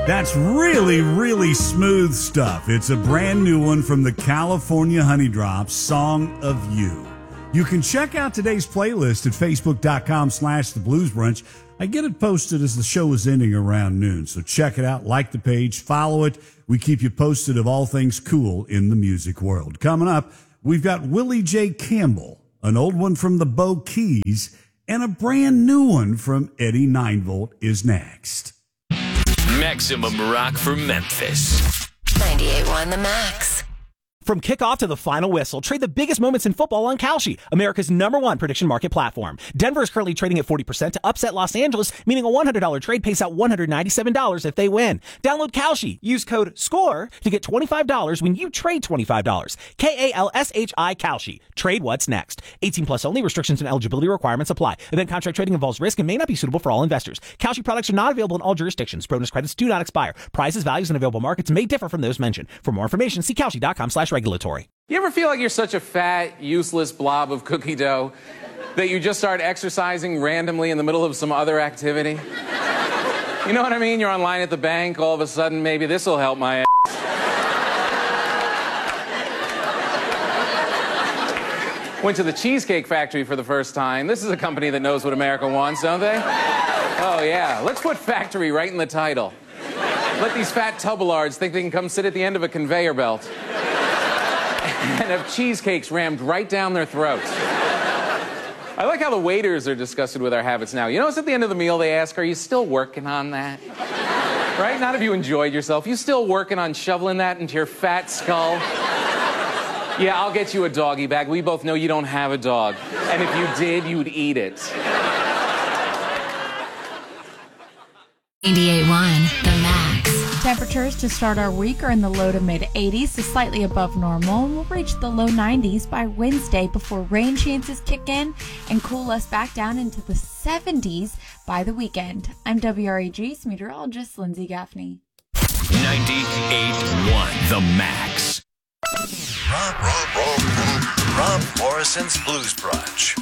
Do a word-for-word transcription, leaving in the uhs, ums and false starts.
That's really, really smooth stuff. It's a brand new one from the California Honey Drops, Song of You. You can check out today's playlist at facebook.com slash the Blues Brunch. I get it posted as the show is ending around noon, so check it out, like the page, follow it. We keep you posted of all things cool in the music world. Coming up, we've got Willie J. Campbell, an old one from the Bo Keys, and a brand new one from Eddie nine volt is next. Maximum rock for Memphis. ninety-eight point one The Max. From kickoff to the final whistle, trade the biggest moments in football on Kalshi, America's number one prediction market platform. Denver is currently trading at forty percent to upset Los Angeles, meaning a one hundred dollars trade pays out one hundred ninety-seven dollars if they win. Download Kalshi. Use code SCORE to get twenty-five dollars when you trade twenty-five dollars. K A L S H I Kalshi. Trade what's next. eighteen plus only. Restrictions and eligibility requirements apply. Event contract trading involves risk and may not be suitable for all investors. Kalshi products are not available in all jurisdictions. Bonus credits do not expire. Prices, values, and available markets may differ from those mentioned. For more information, see Kalshi.com slash regulatory. You ever feel like you're such a fat, useless blob of cookie dough that you just start exercising randomly in the middle of some other activity? You know what I mean? You're online at the bank, all of a sudden, maybe this will help my ass. Went to the Cheesecake Factory for the first time. This is a company that knows what America wants, don't they? Oh, yeah. Let's put factory right in the title. Let these fat tubelards think they can come sit at the end of a conveyor belt and have cheesecakes rammed right down their throats. I like how the waiters are disgusted with our habits now. You notice at the end of the meal they ask, are you still working on that? Right? Not if you enjoyed yourself. You still working on shoveling that into your fat skull? Yeah, I'll get you a doggy bag. We both know you don't have a dog. And if you did, you'd eat it. ninety-eight point one The Max. Temperatures to start our week are in the low to mid eighties to slightly above normal, and we'll reach the low nineties by Wednesday before rain chances kick in and cool us back down into the seventies by the weekend. I'm W R E G's meteorologist Lindsay Gaffney. ninety-eight point one The Max. Rob, Rob, Rob, Rob Morrison's Blues Brunch.